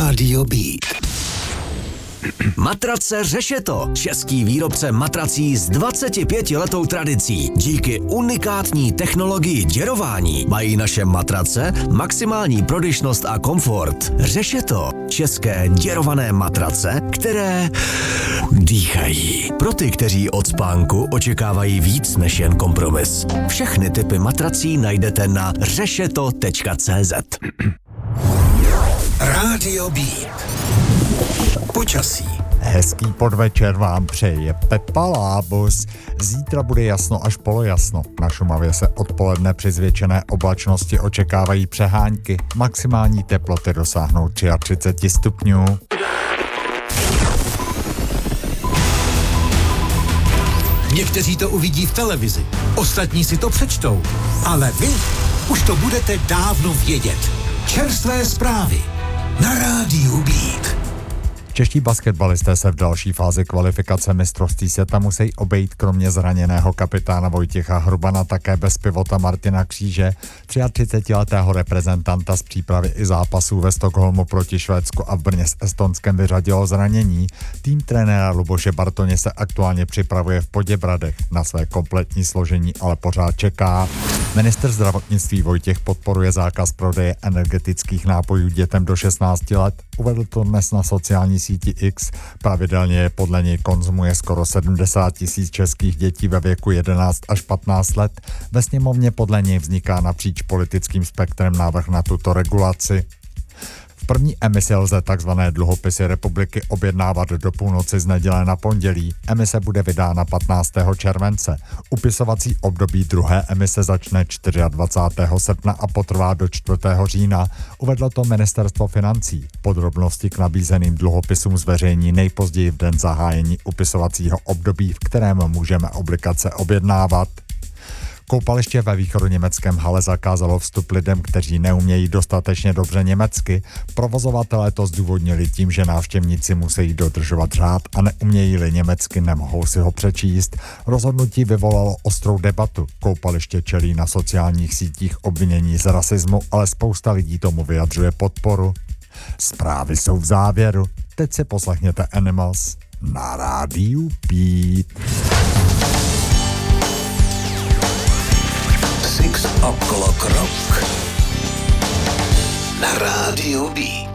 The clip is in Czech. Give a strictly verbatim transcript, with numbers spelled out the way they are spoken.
Rádio Beat. Matrace Řešeto, český výrobce matrací s dvacetipětiletou tradicí. Díky unikátní technologii děrování mají naše matrace maximální prodyšnost a komfort. Řešeto, české děrované matrace, které dýchají. Pro ty, kteří od spánku očekávají víc než jen kompromis. Všechny typy matrací najdete na řešeto tečka cé zet. Rádio Beat. Počasí. Hezký podvečer vám přeje Pepa Lábus. Zítra bude jasno až polojasno. Na Šumavě se odpoledne při zvětšené oblačnosti očekávají přehánky. Maximální teploty dosáhnou třicet tři stupňů. Někteří to uvidí v televizi, ostatní si to přečtou. Ale vy už to budete dávno vědět. Čerstvé zprávy na Rádiu Beat. Čeští basketbalisté se v další fázi kvalifikace mistrovství světa musí obejít kromě zraněného kapitána Vojtěcha Hrubana také bez pivota Martina Kříže, třiatřicetiletého reprezentanta z přípravy i zápasů ve Stockholmu proti Švédsku a v Brně s Estonskem vyřadilo zranění. Tým trenéra Luboše Bartoně se aktuálně připravuje v Poděbradech. Na své kompletní složení ale pořád čeká. Ministr zdravotnictví Vojtěch podporuje zákaz prodeje energetických nápojů dětem do šestnácti let. Uvedl to dnes na sociální síti X. Pravidelně je podle něj konzumuje skoro sedmdesát tisíc českých dětí ve věku jedenáct až patnáct let. Ve sněmovně podle něj vzniká napříč politickým spektrem návrh na tuto regulaci. V první emisi lze takzvané dluhopisy republiky objednávat do půlnoci z neděle na pondělí. Emise bude vydána patnáctého července. Upisovací období druhé emise začne dvacátého čtvrtého srpna a potrvá do čtvrtého října. Uvedlo to ministerstvo financí. Podrobnosti k nabízeným dluhopisům zveřejní nejpozději v den zahájení upisovacího období, v kterém můžeme obligace objednávat. Koupaliště ve východoněmeckém Halle zakázalo vstup lidem, kteří neumějí dostatečně dobře německy. Provozovatelé to zdůvodnili tím, že návštěvníci musí dodržovat řád a neumějí-li německy, nemohou si ho přečíst. Rozhodnutí vyvolalo ostrou debatu. Koupaliště čelí na sociálních sítích obvinění z rasismu, ale spousta lidí tomu vyjadřuje podporu. Zprávy jsou v závěru. Teď si poslechněte Animals na Rádiu Beat. Six O'Clock Rock na Rádiu Beat.